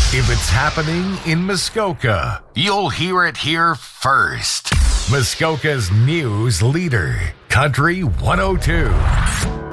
If it's happening in Muskoka, you'll hear it here first. Muskoka's news leader, Country 102.